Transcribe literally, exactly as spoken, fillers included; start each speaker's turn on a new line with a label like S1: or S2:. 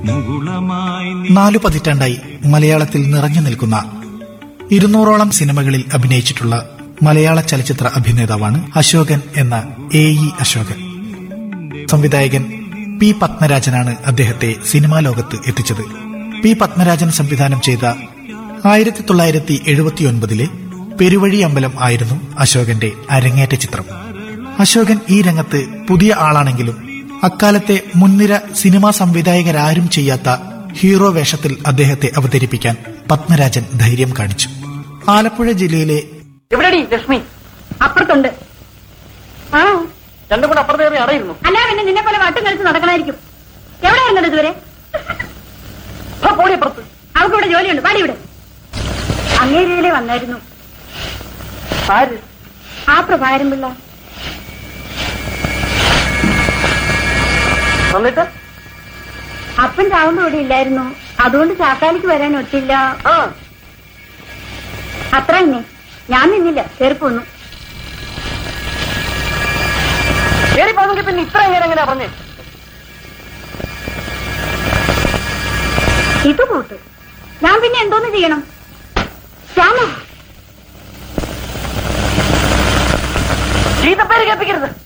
S1: നാലു പതിറ്റാണ്ടായി മലയാളത്തിൽ നിറഞ്ഞു നിൽക്കുന്ന ഇരുന്നൂറോളം സിനിമകളിൽ അഭിനയിച്ചിട്ടുള്ള മലയാള ചലച്ചിത്ര അഭിനേതാവാണ് അശോകൻ എന്ന എ ഇ അശോകൻ. സംവിധായകൻ പി പത്മരാജനാണ് അദ്ദേഹത്തെ സിനിമാ ലോകത്ത് എത്തിച്ചത്. പി പത്മരാജൻ സംവിധാനം ചെയ്ത ആയിരത്തി തൊള്ളായിരത്തി എഴുപത്തിയൊൻപതിലെ പെരുവഴി അമ്പലം ആയിരുന്നു അശോകന്റെ അരങ്ങേറ്റ ചിത്രം. അശോകൻ ഈ രംഗത്ത് പുതിയ ആളാണെങ്കിലും അക്കാലത്തെ മുൻനിര സിനിമാ സംവിധായകരാരും ചെയ്യാത്ത ഹീറോ വേഷത്തിൽ അദ്ദേഹത്തെ അവതരിപ്പിക്കാൻ പത്മരാജൻ ധൈര്യം കാണിച്ചു. ആലപ്പുഴ ജില്ലയിലെ
S2: ലക്ഷ്മി അപ്പുറത്തുണ്ട്. രണ്ടും കൂടെ അപ്പുറത്ത് അറിയുന്നു. അല്ല പിന്നെ നിന്നെ പോലെ വട്ടം കളിച്ച് നടക്കണായിരിക്കും. എവിടെയായിരുന്നു ഇതുവരെ? അപ്പുറത്ത് അവർക്ക് ഇവിടെ ജോലിയുണ്ട്. പാടി ഇവിടെ അങ്ങേരിയിലെ വന്നായിരുന്നു. ആര്? ആ പ്രഭാകരൻ പിള്ള. എന്നിട്ട് അപ്പൻ രാവുമ്പോ ഇവിടെ ഇല്ലായിരുന്നു. അതുകൊണ്ട് ചാക്കാലിക്ക് വരാൻ ഒത്തില്ല. അത്ര തന്നെ. ഞാൻ നിന്നില്ല, ചെറുപ്പ് വന്നു. പിന്നെ ഇത്ര നേരം എങ്ങനെയാ പറഞ്ഞേ? ഇത് കൂട്ട് ഞാൻ പിന്നെ എന്തോന്ന് ചെയ്യണം? ചീത്തപ്പേര് കേൾപ്പിക്കരുത്.